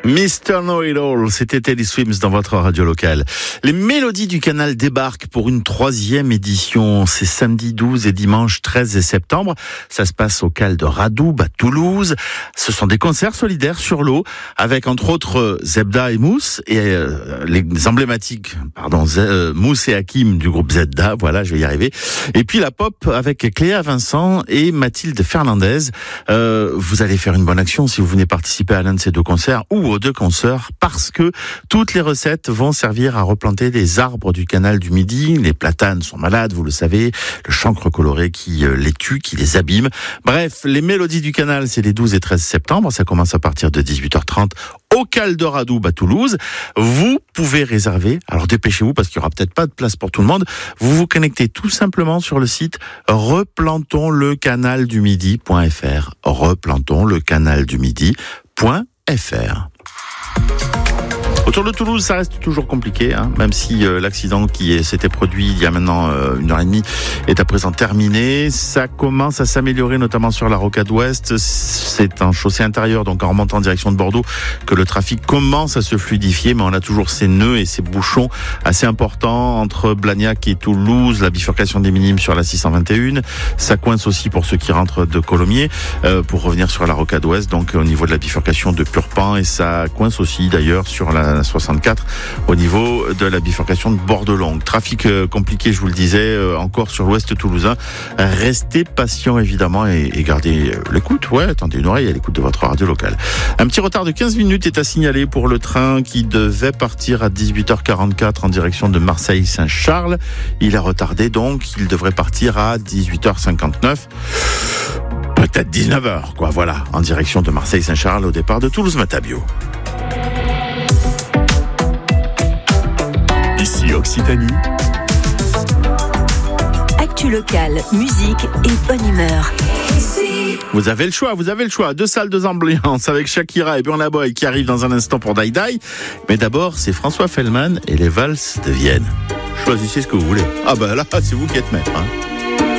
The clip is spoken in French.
Mr. Know-It-All, c'était Teddy Swims dans votre radio locale. Les mélodies du canal débarquent pour une 3e édition. C'est samedi 12 et dimanche 13 septembre. Ça se passe au Cal de Radoub à Toulouse. Ce sont des concerts solidaires sur l'eau avec entre autres Zebda et Mousse et les emblématiques, Mousse et Hakim du groupe Zebda. Voilà, je vais y arriver. Et puis la pop avec Cléa Vincent et Mathilde Fernandez. Vous allez faire une bonne action si vous venez participer à l'un de ces deux concerts ou aux deux concerts, parce que toutes les recettes vont servir à replanter les arbres du canal du Midi. Les platanes sont malades, vous le savez, le chancre coloré qui les tue, qui les abîme. Bref, les mélodies du canal, c'est les 12 et 13 septembre, ça commence à partir de 18h30 au Cal de Radoub à Toulouse. Vous pouvez réserver, alors dépêchez-vous parce qu'il y aura peut-être pas de place pour tout le monde. Vous vous connectez tout simplement sur le site replantonslecanaldumidi.fr, replantonslecanaldumidi.fr. Autour de Toulouse, ça reste toujours compliqué, même si l'accident qui s'était produit il y a maintenant 1h30 est à présent terminé. Ça commence à s'améliorer, notamment sur la rocade ouest. C'est un chaussée intérieur, donc en remontant en direction de Bordeaux, que le trafic commence à se fluidifier, mais on a toujours ces nœuds et ces bouchons assez importants entre Blagnac et Toulouse, la bifurcation des Minimes sur la 621. Ça coince aussi pour ceux qui rentrent de Colomiers, pour revenir sur la rocade ouest, donc au niveau de la bifurcation de Purpan, et ça coince aussi d'ailleurs sur la 64 au niveau de la bifurcation de Bordelongue. Trafic compliqué, je vous le disais, encore sur l'ouest toulousain. Restez patient évidemment et gardez l'écoute. Ouais, attendez une oreille à l'écoute de votre radio locale. Un petit retard de 15 minutes est à signaler pour le train qui devait partir à 18h44 en direction de Marseille-Saint-Charles. Il a retardé, donc il devrait partir à 18h59. Peut-être 19h, quoi, voilà, en direction de Marseille-Saint-Charles au départ de Toulouse-Matabio. Ici Occitanie. Actu locale, musique et bonne humeur. Vous avez le choix. Deux salles, deux ambiances avec Shakira et Burna Boy qui arrivent dans un instant pour Die Die. Mais d'abord, c'est François Fellman et les valses de Vienne. Choisissez ce que vous voulez. Ah bah là, c'est vous qui êtes maître,